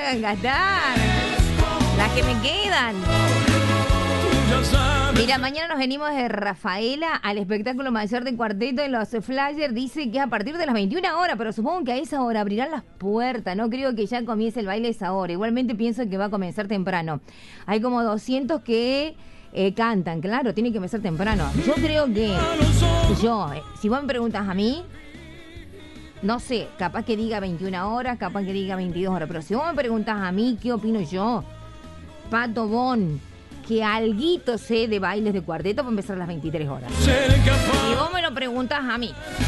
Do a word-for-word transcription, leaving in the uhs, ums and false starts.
hagan gastar. Las que me quedan. Mira, mañana nos venimos de Rafaela al espectáculo mayor de cuarteto en los flyers. Dice que es a partir de las veintiuna horas, pero supongo que a esa hora abrirán las puertas. No creo que ya comience el baile a esa hora. Igualmente pienso que va a comenzar temprano. Hay como doscientos que eh, cantan, claro, tiene que empezar temprano. Yo creo que yo, eh, si vos me preguntas a mí, no sé, capaz que diga veintiuna horas, capaz que diga veintidós horas, pero si vos me preguntas a mí, ¿qué opino yo? Pato Bon, que alguito sé de bailes de cuarteto para empezar a las veintitrés horas. Si vos me lo preguntas a mí.